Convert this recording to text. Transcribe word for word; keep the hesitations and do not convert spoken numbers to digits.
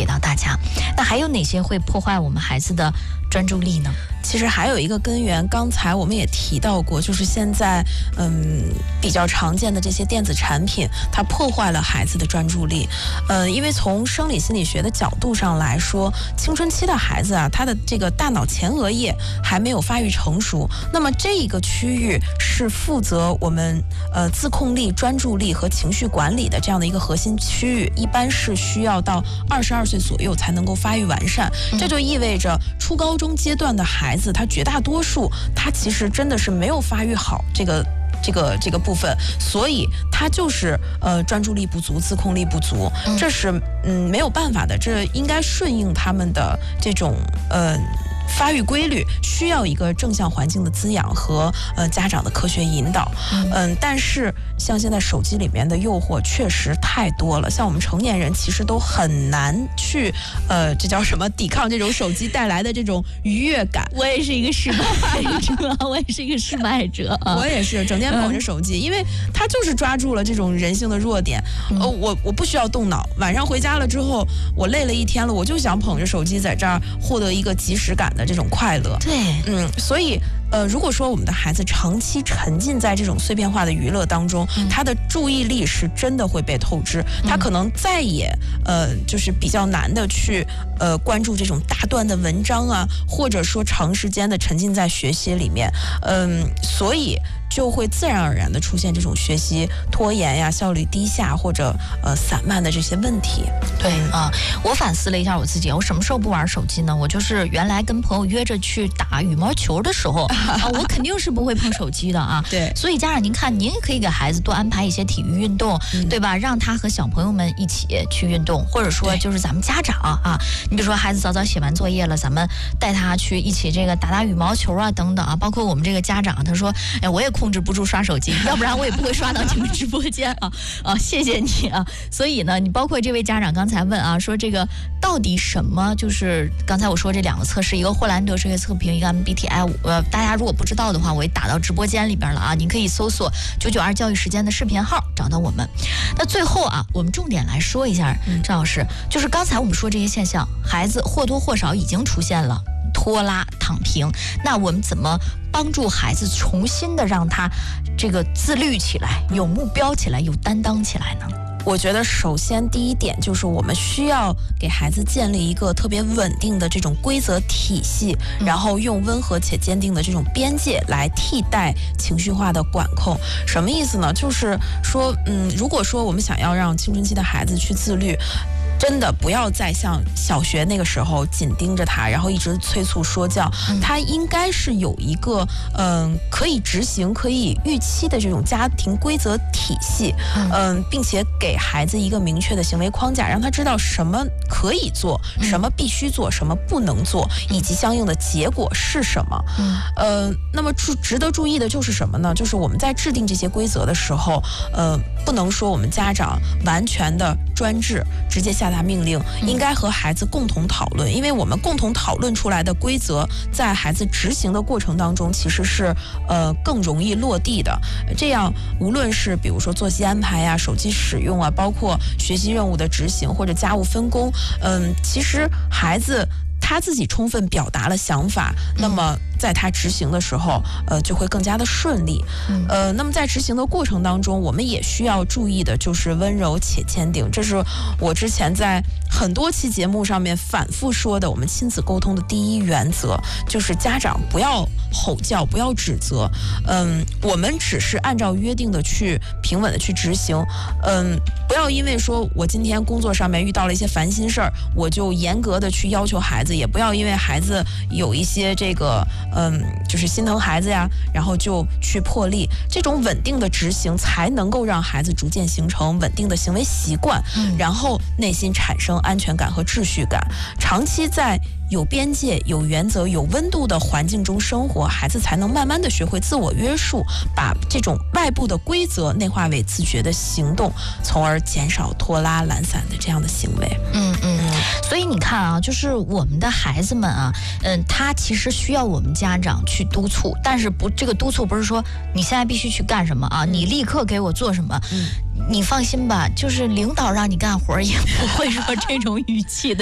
给到大家。那还有哪些会破坏我们孩子的专注力呢？ 其实还有一个根源，刚才我们也提到过，就是现在嗯比较常见的这些电子产品，它破坏了孩子的专注力。呃，因为从生理心理学的角度上来说，青春期的孩子啊，他的这个大脑前额叶还没有发育成熟，那么这一个区域是负责我们呃自控力、专注力和情绪管理的这样的一个核心区域，一般是需要到二十二岁左右才能够发育完善。这就意味着初高中阶段的孩子，他绝大多数他其实真的是没有发育好这个这个这个部分，所以他就是呃专注力不足、自控力不足，这是嗯没有办法的，这应该顺应他们的这种呃发育规律，需要一个正向环境的滋养和呃家长的科学引导。嗯、呃，但是像现在手机里面的诱惑确实太多了，像我们成年人其实都很难去呃这叫什么抵抗这种手机带来的这种愉悦感。 我也是一个失败者，我也是一个失败者、啊， 我也是整天捧着手机、嗯，因为他就是抓住了这种人性的弱点。嗯、呃，我我不需要动脑，晚上回家了之后，我累了一天了，我就想捧着手机在这儿获得一个即时感的这种快乐。 对， 嗯，所以呃，如果说我们的孩子长期沉浸在这种碎片化的娱乐当中，嗯、他的注意力是真的会被透支，嗯、他可能再也呃就是比较难的去呃关注这种大段的文章啊，或者说长时间的沉浸在学习里面，嗯、呃，所以就会自然而然的出现这种学习拖延呀、效率低下或者呃散漫的这些问题。 对啊、呃，我反思了一下我自己，我什么时候不玩手机呢？我就是原来跟朋友约着去打羽毛球的时候啊，我肯定是不会碰手机的啊。 对， 所以家长您看，您也可以给孩子多安排一些体育运动，嗯、对吧？让他和小朋友们一起去运动，或者说就是咱们家长啊，你比如说孩子早早写完作业了，咱们带他去一起这个打打羽毛球啊等等啊。包括我们这个家长，他说，哎，我也控制不住刷手机，要不然我也不会刷到你们直播间啊啊！谢谢你啊。所以呢，你包括这位家长刚才问啊，说这个到底什么？就是刚才我说这两个测试，一个霍兰德数学测评，一个 M B T I。呃，大家如果不知道的话，我也打到直播间里边了啊，您可以搜索九九二教育时间的视频号找到我们。那最后啊，我们重点来说一下，张老师，就是刚才我们说这些现象，孩子或多或少已经出现了拖拉、躺平，那我们怎么帮助孩子重新的让他这个自律起来，有目标起来，有担当起来呢？ 我觉得首先第一点就是我们需要给孩子建立一个特别稳定的这种规则体系，嗯、然后用温和且坚定的这种边界来替代情绪化的管控。什么意思呢？就是说，嗯，如果说我们想要让青春期的孩子去自律，真的不要再像小学那个时候紧盯着他，然后一直催促说教。嗯、他应该是有一个嗯、呃、可以执行、可以预期的这种家庭规则体系，嗯、呃，并且给孩子一个明确的行为框架，让他知道什么可以做，嗯、什么必须做，什么不能做，以及相应的结果是什么。嗯、呃，那么值值得注意的就是什么呢？就是我们在制定这些规则的时候，呃，不能说我们家长完全的专制，直接下达命令，应该和孩子共同讨论，因为我们共同讨论出来的规则，在孩子执行的过程当中，其实是呃更容易落地的。这样，无论是比如说作息安排呀、手机使用啊，包括学习任务的执行或者家务分工，嗯，其实孩子他自己充分表达了想法，那么在他执行的时候，呃，就会更加的顺利。嗯、呃，那么在执行的过程当中，我们也需要注意的就是温柔且坚定，这是我之前在很多期节目上面反复说的，我们亲子沟通的第一原则就是家长不要吼叫，不要指责。嗯，我们只是按照约定的去平稳的去执行。嗯，不要因为说我今天工作上面遇到了一些烦心事儿，我就严格的去要求孩子，也不要因为孩子有一些这个嗯，就是心疼孩子呀，然后就去破例。这种稳定的执行才能够让孩子逐渐形成稳定的行为习惯，嗯、然后内心产生安全感和秩序感，长期在有边界、有原则、有温度的环境中生活，孩子才能慢慢的学会自我约束，把这种外部的规则内化为自觉的行动，从而减少拖拉、懒散的这样的行为。 嗯嗯，所以你看啊，就是我们的孩子们啊，嗯，他其实需要我们家长去督促，但是不，这个督促不是说你现在必须去干什么啊，你立刻给我做什么。嗯，你放心吧，就是领导让你干活也不会说这种语气的。